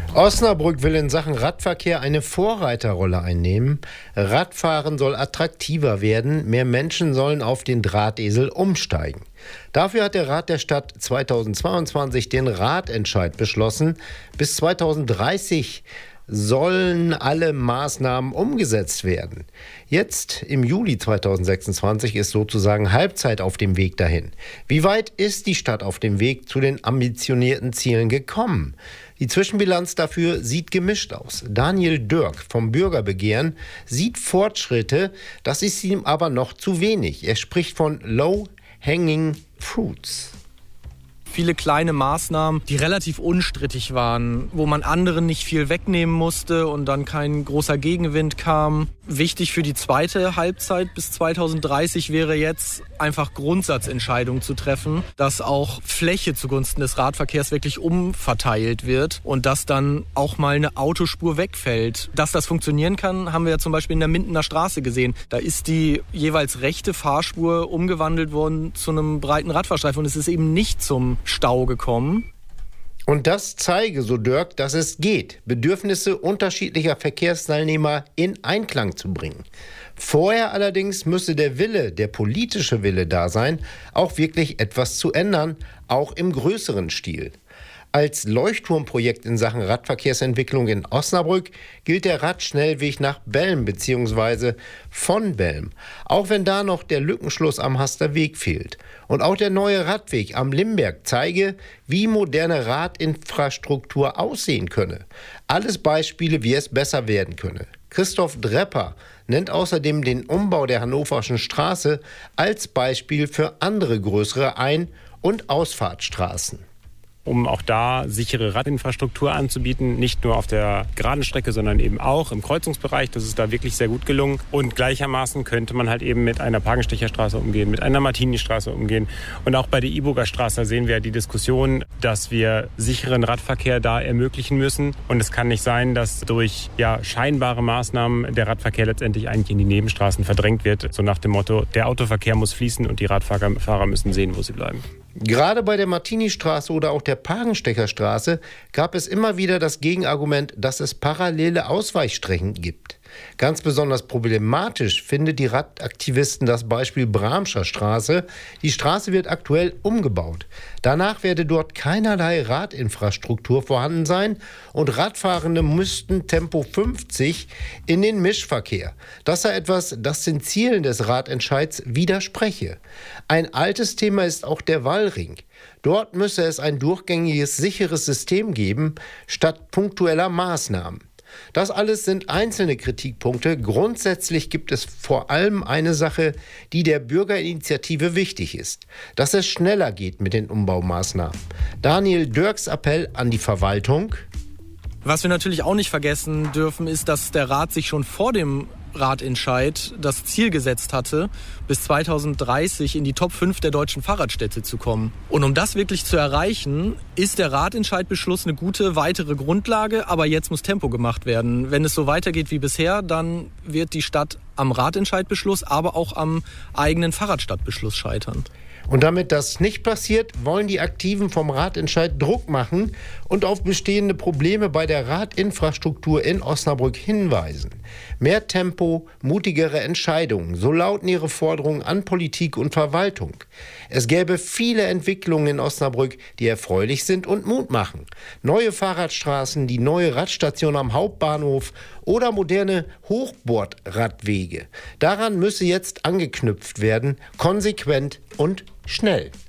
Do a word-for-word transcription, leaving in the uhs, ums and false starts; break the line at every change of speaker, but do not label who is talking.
Osnabrück will in Sachen Radverkehr eine Vorreiterrolle einnehmen. Radfahren soll attraktiver werden. Mehr Menschen sollen auf den Drahtesel umsteigen. Dafür hat der Rat der Stadt zweitausendzweiundzwanzig den Radentscheid beschlossen. Bis zweitausenddreißig sollen alle Maßnahmen umgesetzt werden. Jetzt im Juli zweitausendsechsundzwanzig ist sozusagen Halbzeit auf dem Weg dahin. Wie weit ist die Stadt auf dem Weg zu den ambitionierten Zielen gekommen? Die Zwischenbilanz dafür sieht gemischt aus. Daniel Dörk vom Bürgerbegehren sieht Fortschritte, das ist ihm aber noch zu wenig. Er spricht von low-hanging fruits.
Viele kleine Maßnahmen, die relativ unstrittig waren, wo man anderen nicht viel wegnehmen musste und dann kein großer Gegenwind kam. Wichtig für die zweite Halbzeit bis zweitausenddreißig wäre jetzt einfach Grundsatzentscheidungen zu treffen, dass auch Fläche zugunsten des Radverkehrs wirklich umverteilt wird und dass dann auch mal eine Autospur wegfällt. Dass das funktionieren kann, haben wir ja zum Beispiel in der Mindener Straße gesehen. Da ist die jeweils rechte Fahrspur umgewandelt worden zu einem breiten Radfahrstreifen und es ist eben nicht zum Stau gekommen.
Und das zeige, so Dörk, dass es geht, Bedürfnisse unterschiedlicher Verkehrsteilnehmer in Einklang zu bringen. Vorher allerdings müsse der Wille, der politische Wille da sein, auch wirklich etwas zu ändern, auch im größeren Stil. Als Leuchtturmprojekt in Sachen Radverkehrsentwicklung in Osnabrück gilt der Radschnellweg nach Belm bzw. von Belm, auch wenn da noch der Lückenschluss am Haster Weg fehlt. Und auch der neue Radweg am Limberg zeige, wie moderne Radinfrastruktur aussehen könne. Alles Beispiele, wie es besser werden könne. Christoph Drepper nennt außerdem den Umbau der Hannoverschen Straße als Beispiel für andere größere Ein- und Ausfahrtsstraßen.
Um auch da sichere Radinfrastruktur anzubieten, nicht nur auf der geraden Strecke, sondern eben auch im Kreuzungsbereich. Das ist da wirklich sehr gut gelungen. Und gleichermaßen könnte man halt eben mit einer Pagenstecherstraße umgehen, mit einer Martini-Straße umgehen. Und auch bei der Iburger Straße sehen wir die Diskussion, dass wir sicheren Radverkehr da ermöglichen müssen. Und es kann nicht sein, dass durch ja, scheinbare Maßnahmen der Radverkehr letztendlich eigentlich in die Nebenstraßen verdrängt wird. So nach dem Motto, der Autoverkehr muss fließen und die Radfahrer müssen sehen, wo sie bleiben.
Gerade bei der Martini-Straße oder auch der Pagenstecherstraße gab es immer wieder das Gegenargument, dass es parallele Ausweichstrecken gibt. Ganz besonders problematisch findet die Radaktivisten das Beispiel Bramscher Straße. Die Straße wird aktuell umgebaut. Danach werde dort keinerlei Radinfrastruktur vorhanden sein und Radfahrende müssten Tempo fünfzig in den Mischverkehr. Das sei etwas, das den Zielen des Radentscheids widerspreche. Ein altes Thema ist auch der Wallring. Dort müsse es ein durchgängiges, sicheres System geben, statt punktueller Maßnahmen. Das alles sind einzelne Kritikpunkte. Grundsätzlich gibt es vor allem eine Sache, die der Bürgerinitiative wichtig ist: dass es schneller geht mit den Umbaumaßnahmen. Daniel Dörks Appell an die Verwaltung.
Was wir natürlich auch nicht vergessen dürfen, ist, dass der Rat sich schon vor dem Radentscheid das Ziel gesetzt hatte, bis zweitausenddreißig in die Top fünf der deutschen Fahrradstädte zu kommen. Und um das wirklich zu erreichen, ist der Radentscheidbeschluss eine gute weitere Grundlage, aber jetzt muss Tempo gemacht werden. Wenn es so weitergeht wie bisher, dann wird die Stadt am Radentscheidbeschluss, aber auch am eigenen Fahrradstadtbeschluss scheitern.
Und damit das nicht passiert, wollen die Aktiven vom Radentscheid Druck machen und auf bestehende Probleme bei der Radinfrastruktur in Osnabrück hinweisen. Mehr Tempo, mutigere Entscheidungen, so lauten ihre Forderungen an Politik und Verwaltung. Es gäbe viele Entwicklungen in Osnabrück, die erfreulich sind und Mut machen. Neue Fahrradstraßen, die neue Radstation am Hauptbahnhof oder moderne Hochbordradwege. Daran müsse jetzt angeknüpft werden, konsequent und schnell.